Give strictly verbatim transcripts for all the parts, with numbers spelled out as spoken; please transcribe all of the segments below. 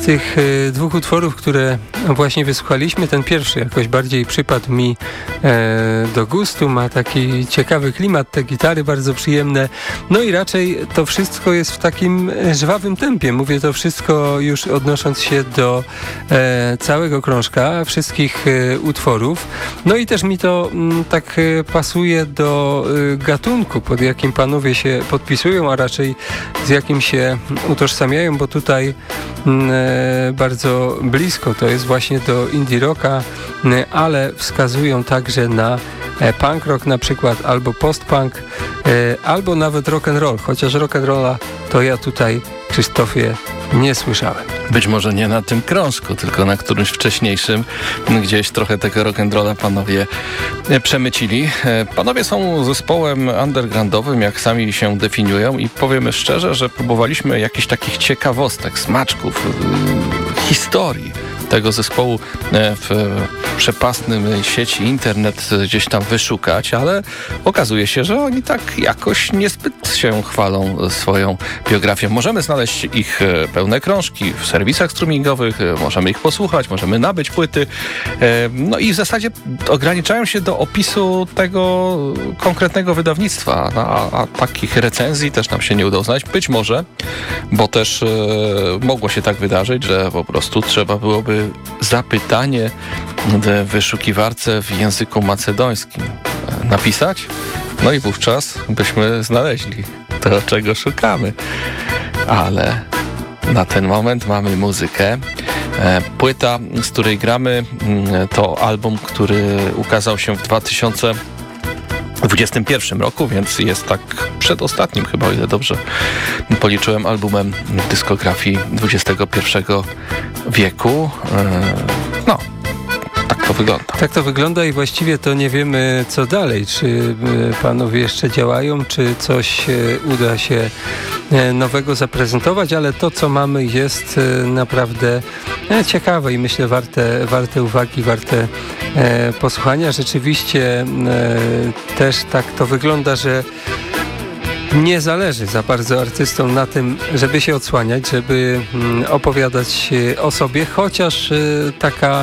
tych dwóch utworów, które właśnie wysłuchaliśmy, ten pierwszy jakoś bardziej przypadł mi do gustu, ma taki ciekawy klimat, te gitary bardzo przyjemne, no i raczej to wszystko jest w takim żwawym tempie. Mówię to wszystko już odnosząc się do całego krążka, wszystkich utworów. No i też mi to m, tak pasuje do gatunku, pod jakim panowie się podpisują, a raczej z jakim się utożsamiają, bo tutaj m, bardzo blisko to jest właśnie do indie rocka, m, ale wskazują także na punk rock na przykład, albo post-punk, e, albo nawet rock and roll, chociaż rock and rolla to ja tutaj, Krzysztofie, nie słyszałem. Być może nie na tym krążku, tylko na którymś wcześniejszym. Gdzieś trochę tego rock'n'rolla panowie przemycili. Panowie są zespołem undergroundowym, jak sami się definiują, i powiemy szczerze, że próbowaliśmy jakichś takich ciekawostek, smaczków, historii tego zespołu w przepastnym sieci internet gdzieś tam wyszukać, ale okazuje się, że oni tak jakoś niezbyt się chwalą swoją biografią. Możemy znaleźć ich pełne krążki w serwisach streamingowych, możemy ich posłuchać, możemy nabyć płyty, no i w zasadzie ograniczają się do opisu tego konkretnego wydawnictwa, a, a takich recenzji też nam się nie udało znaleźć. Być może, bo też e, mogło się tak wydarzyć, że po prostu trzeba byłoby zapytanie w wyszukiwarce w języku macedońskim napisać, no i wówczas byśmy znaleźli to, czego szukamy. Ale na ten moment mamy muzykę. Płyta, z której gramy, to album, który ukazał się w dwa tysiące dwudziestym pierwszym roku, więc jest tak przedostatnim chyba, o ile dobrze policzyłem, albumem dyskografii dwudziestego pierwszego wieku. No, tak to wygląda. Tak to wygląda i właściwie to nie wiemy, co dalej. Czy panowie jeszcze działają, czy coś uda się nowego zaprezentować, ale to, co mamy, jest naprawdę ciekawe i myślę warte, warte uwagi, warte posłuchania. Rzeczywiście też tak to wygląda, że nie zależy za bardzo artystom na tym, żeby się odsłaniać, żeby opowiadać o sobie, chociaż taka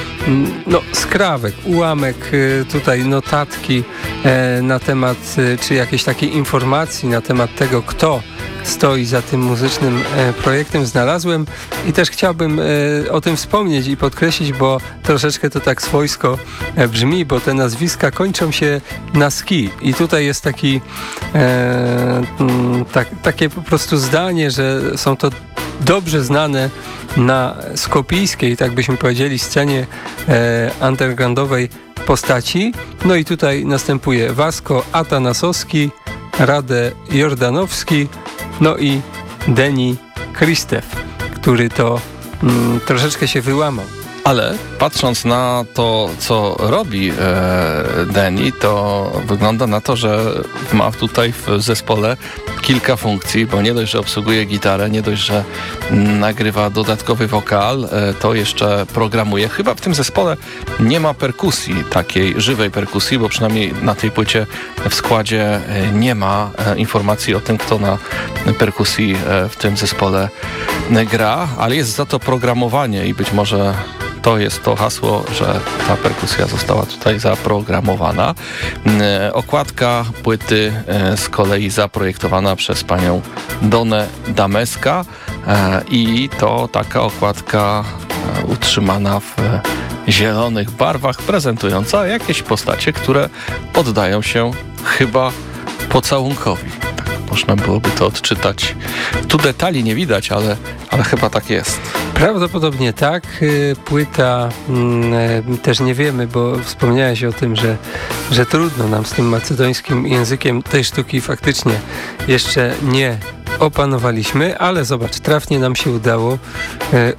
no, skrawek, ułamek, tutaj notatki na temat, czy jakieś takiej informacji na temat tego, kto stoi za tym muzycznym projektem, znalazłem i też chciałbym o tym wspomnieć i podkreślić, bo troszeczkę to tak swojsko brzmi, bo te nazwiska kończą się na ski i tutaj jest taki e, tak, takie po prostu zdanie, że są to dobrze znane na skopijskiej, tak byśmy powiedzieli, scenie e, undergroundowej postaci. No i tutaj następuje Wasko Atanasowski, Rade Jordanowski, no i Deni Kristev, który to mm, troszeczkę się wyłamał. Ale patrząc na to, co robi e, Deni, to wygląda na to, że ma tutaj w zespole kilka funkcji, bo nie dość, że obsługuje gitarę, nie dość, że nagrywa dodatkowy wokal, e, to jeszcze programuje. Chyba w tym zespole nie ma perkusji, takiej żywej perkusji, bo przynajmniej na tej płycie w składzie nie ma e, informacji o tym, kto na perkusji e, w tym zespole gra, ale jest za to programowanie i być może to jest to hasło, że ta perkusja została tutaj zaprogramowana. Okładka płyty z kolei zaprojektowana przez panią Donę Dameska i to taka okładka utrzymana w zielonych barwach, prezentująca jakieś postacie, które oddają się chyba pocałunkowi. Można byłoby to odczytać. Tu detali nie widać, ale, ale chyba tak jest. Prawdopodobnie tak. Płyta mm, też nie wiemy, bo wspomniałeś o tym, że, że trudno nam z tym macedońskim językiem tej sztuki faktycznie jeszcze nie opanowaliśmy, ale zobacz, trafnie nam się udało